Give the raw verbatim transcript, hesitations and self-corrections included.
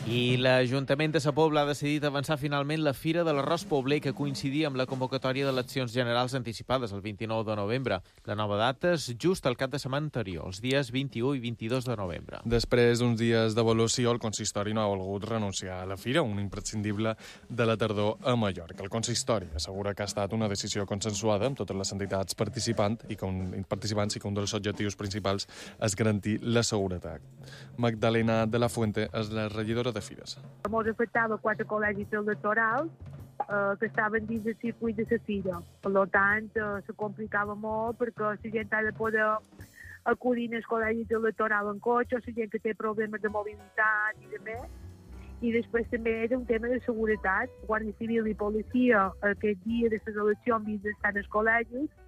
I l'Ajuntament de Sa Pobla ha decidit avançar finalment la Fira de l'Arròs Pobler, que coincidia amb la convocatòria d'eleccions generals anticipades el vint-i-nou de novembre. La nova data és just el cap de setmana anterior, els dies vint-i-u i vint-i-dos de novembre. Després d'uns dies d'avaluació, el consistori no ha volgut renunciar a la Fira, un imprescindible de la tardor a Mallorca. El consistori assegura que ha estat una decisió consensuada amb totes les entitats participants i que un, participants i que un dels objectius principals és garantir la seguretat. Magdalena de la Fuente és la regidora de Fires. Ens afectava quatre col·legis electorals eh, que estaven dins del circuit de la Fira. Per tant, eh, se complicava molt perquè la gent ha de poder acudir als col·legis electorals en cotxe, o la gent que té problemes de mobilitat i de més. I després també era un tema de seguretat. Guàrdia Civil i policia aquest dia de les eleccions havien d'estar als col·legis